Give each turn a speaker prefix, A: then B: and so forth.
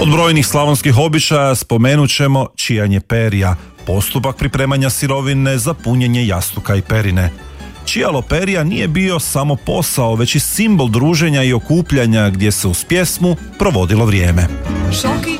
A: Od brojnih slavonskih običaja spomenut ćemo čijanje perja, postupak pripremanja sirovine za punjenje jastuka i perine. Čijalo perja nije bio samo posao, već i simbol druženja i okupljanja gdje se uz pjesmu provodilo vrijeme.
B: Šokić